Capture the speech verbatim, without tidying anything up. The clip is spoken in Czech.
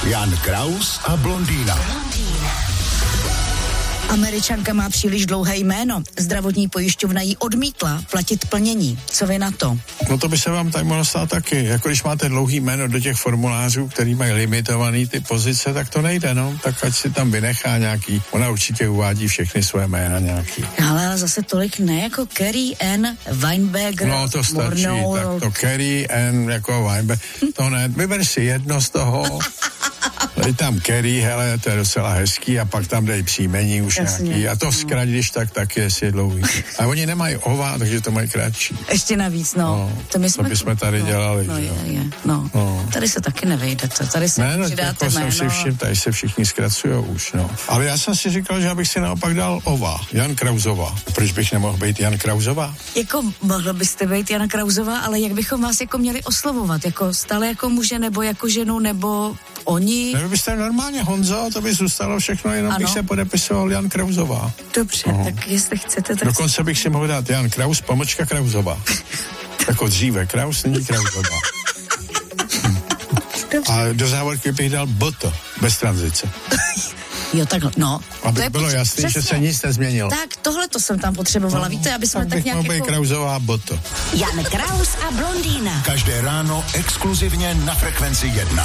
Jan Kraus a blondýna. Američanka má příliš dlouhé jméno. Zdravotní pojišťovna jí odmítla platit plnění. Co vy na to? No to by se vám tak mohlo stát taky. Jako když máte dlouhý jméno do těch formulářů, který mají limitovaný ty pozice, tak to nejde, no. Tak ať si tam vynechá nějaký. Ona určitě uvádí všechny své jména nějaký. Ale zase tolik ne, jako Carrie Ann Weinberger. No to stačí, Mornou, tak to Carrie Ann jako Weinberger. To ne, vyber si jedno z toho. Dej tam Carrie, hele, to je docela hezký, a pak tam dej příjmení už Jasně. nějaký. A to zkrát, když tak, tak je si dlouhý. A oni nemají ová, takže to mají kratší. Ještě navíc, no. no to my jsme, to bychom tady no, dělali. No, je, je, no. no. Tady se taky nevejdete. Tady se ne, no, přidáte jako jméno. Jsem si všim, tady se všichni zkracujou už, no. Ale já jsem si říkal, že abych si naopak dal ová. Jan Krausová. Proč bych nemohl být Jan Krausová? Jako mohl byste být Jana Krausová, ale jak bychom vás jako měli oslovovat? Jako stále jako muže, nebo jako ženu, nebo oni? Ne, byste normálně Honzo, to by zůstalo všechno, jenom ano. bych se podepisoval Jan Krausová. Dobře, uh-huh. tak jestli chcete, tak... Dokonce bych si mohl dát Jan Kraus, pomlčka Krausová. Jako dříve, Kraus není Krausová. A do závorky bych dal Boto, bez tranzice. Jo, takhle, no. Aby to bylo jasné, že se nic nezměnilo. Tak, tohle to jsem tam potřebovala, no, víte, aby jsme tak, tak nějak jako... Krausová Boto. Jan Kraus a blondýna. Každé ráno exkluzivně na Frekvenci jedna.